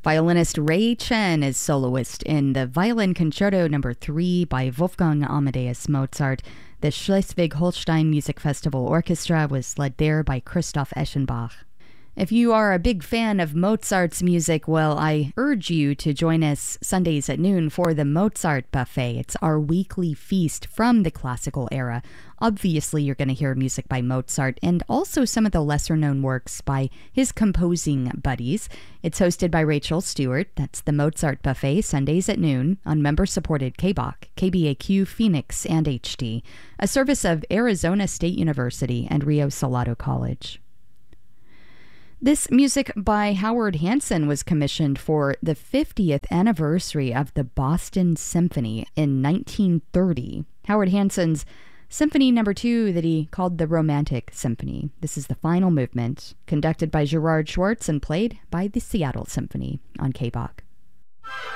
Violinist Ray Chen is soloist in the Violin Concerto No. 3 by Wolfgang Amadeus Mozart. The Schleswig-Holstein Music Festival Orchestra was led there by Christoph Eschenbach. If you are a big fan of Mozart's music, well, I urge you to join us Sundays at noon for the Mozart Buffet. It's our weekly feast from the classical era. Obviously, you're going to hear music by Mozart and also some of the lesser-known works by his composing buddies. It's hosted by Rachel Stewart. That's the Mozart Buffet, Sundays at noon on member-supported KBOC, KBAQ, Phoenix, and HD, a service of Arizona State University and Rio Salado College. This music by Howard Hanson was commissioned for the 50th anniversary of the Boston Symphony in 1930. Howard Hanson's Symphony No. 2 that he called the Romantic Symphony. This is the final movement, conducted by Gerard Schwartz and played by the Seattle Symphony on KBOC.